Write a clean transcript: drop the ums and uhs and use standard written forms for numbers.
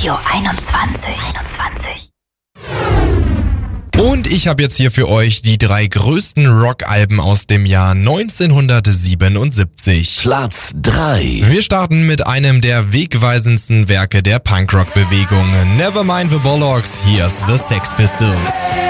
Radio 21. Und ich habe jetzt hier für euch die 3 größten Rockalben aus dem Jahr 1977. Platz 3. Wir starten mit einem der wegweisendsten Werke der Punkrock-Bewegung. Nevermind the Bollocks, here's the Sex Pistols.